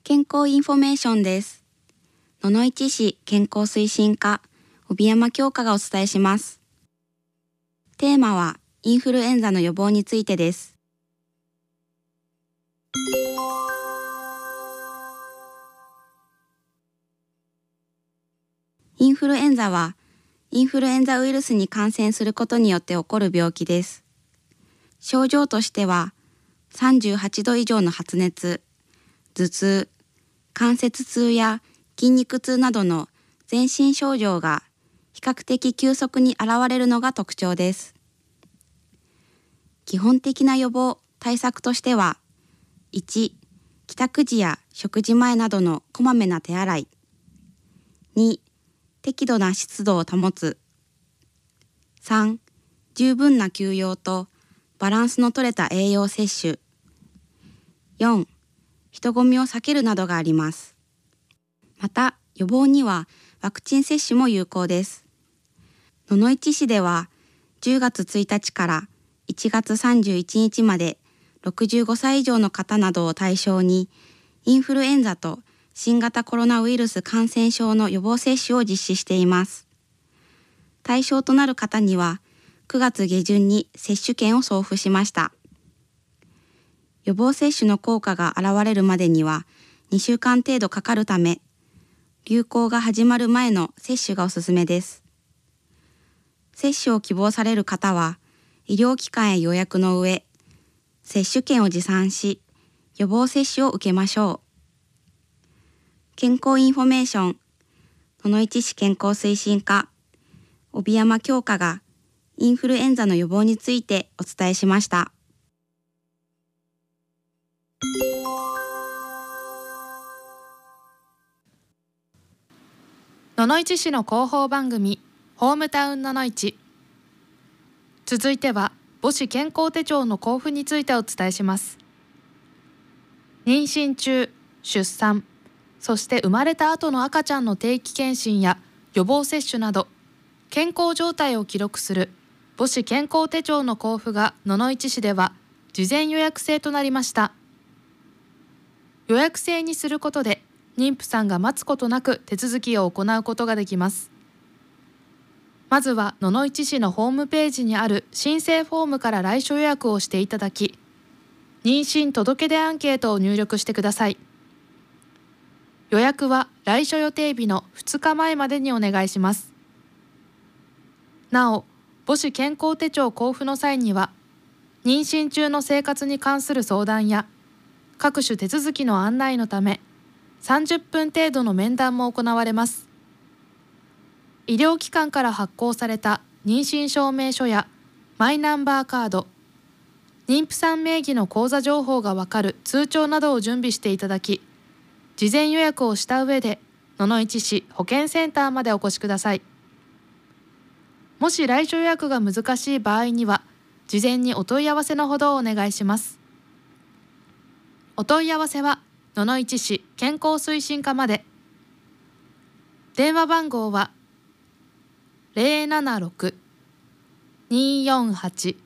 健康インフォメーションです。野々市市健康推進課、帯山京香がお伝えします。テーマはインフルエンザの予防についてです。インフルエンザは、インフルエンザウイルスに感染することによって起こる病気です。症状としては、38度以上の発熱、頭痛、関節痛や筋肉痛などの全身症状が比較的急速に現れるのが特徴です。基本的な予防対策としては、1、帰宅時や食事前などのこまめな手洗い。2、適度な湿度を保つ。3、十分な休養とバランスの取れた栄養摂取。4、人混みを避けるなどがあります。また、予防にはワクチン接種も有効です。野々市市では10月1日から1月31日まで65歳以上の方などを対象にインフルエンザと新型コロナウイルス感染症の予防接種を実施しています。対象となる方には9月下旬に接種券を送付しました。予防接種の効果が現れるまでには2週間程度かかるため、流行が始まる前の接種がおすすめです。接種を希望される方は、医療機関へ予約の上、接種券を持参し、予防接種を受けましょう。健康インフォメーション、野々市市健康推進課、帯山京香がインフルエンザの予防についてお伝えしました。 野々市市の広報番組ホームタウン野々市。続いては母子健康手帳の交付についてお伝えします。妊娠中、出産、そして生まれた後の赤ちゃんの定期検診や予防接種など健康状態を記録する母子健康手帳の交付が野々市市では事前予約制となりました。予約制にすることで妊婦さんが待つことなく手続きを行うことができます。まずは野々市市のホームページにある申請フォームから来所予約をしていただき、妊娠届出アンケートを入力してください。予約は来所予定日の2日前までにお願いします。なお、母子健康手帳交付の際には、妊娠中の生活に関する相談や各種手続きの案内のため、30分程度の面談も行われます。医療機関から発行された妊娠証明書やマイナンバーカード、妊婦さん名義の口座情報がわかる通帳などを準備していただき、事前予約をした上で野々市市保健センターまでお越しください。もし来所予約が難しい場合には、事前にお問い合わせのほどをお願いします。お問い合わせは野々市市健康推進課まで。電話番号は 076-248